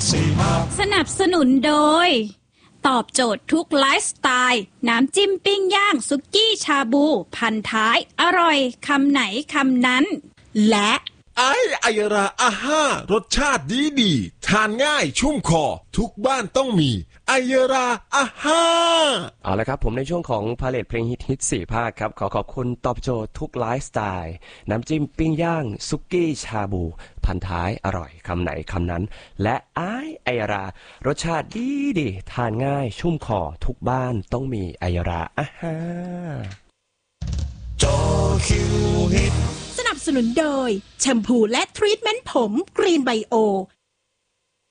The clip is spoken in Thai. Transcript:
สนับสนุนโดยตอบโจทย์ทุกไลฟ์สไตล์น้ำจิ้มปิ้งย่างสุกี้ชาบูพันท้ายอร่อยคำไหนคำนั้นและไอราอาห้ารสชาติดีทานง่ายชุ่มคอทุกบ้านต้องมีไอราอาห้าเอาละครับผมในช่วงของพาเลทเพลงฮิต4ภาคครับขอบคุณตอบโจทย์ทุกไลฟ์สไตล์น้ำจิ้มปิ้งย่างสุกี้ชาบูพันท้ายอร่อยคำไหนคำนั้นและไอรารสชาติดีทานง่ายชุ่มคอทุกบ้านต้องมีไอราอาห้าโจคิวฮิตสนับสนุนโดยแชมพูและทรีทเมนต์ผมกรีนไบโอ